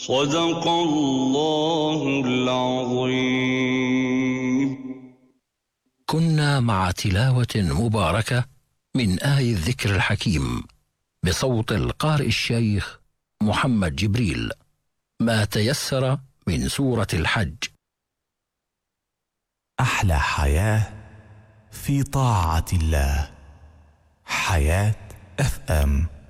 صدق الله العظيم. كنا مع تلاوة مباركة من آي الذكر الحكيم بصوت القارئ الشيخ محمد جبريل، ما تيسر من سورة الحج. أحلى حياة في طاعة الله. حياة FM.